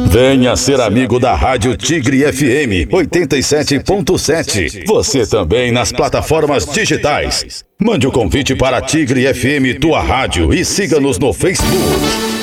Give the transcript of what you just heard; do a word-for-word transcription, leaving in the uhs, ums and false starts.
Venha ser amigo da Rádio Tigre F M oitenta e sete ponto sete. Você também nas plataformas digitais. Mande o convite para Tigre F M Tua Rádio e siga-nos no Facebook.